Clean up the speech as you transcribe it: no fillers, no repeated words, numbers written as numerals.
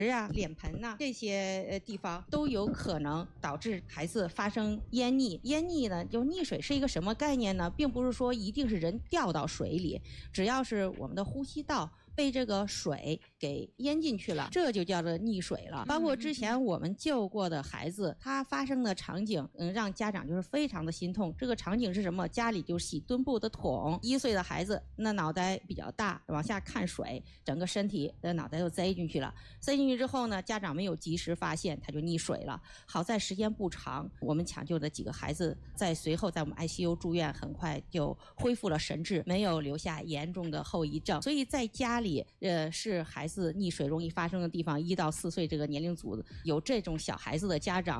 啊、脸盆呐、这些地方都有可能导致孩子发生淹溺。淹溺呢，就溺水是一个什么概念呢？并不是说一定是人掉到水里，只要是我们的呼吸道被这个水给淹进去了，这就叫做溺水了。包括之前我们救过的孩子，他发生的场景，让家长就是非常的心痛。这个场景是什么？家里就洗墩布的桶，1岁的孩子，那脑袋比较大，往下看水，整个身体的脑袋就栽进去了。栽进去之后呢，家长没有及时发现，他就溺水了。好在时间不长，我们抢救的几个孩子随后在我们 ICU 住院，很快就恢复了神智，没有留下严重的后遗症。所以在家里，是孩子溺水容易发生的地方，1到4岁这个年龄组有这种小孩子的家长，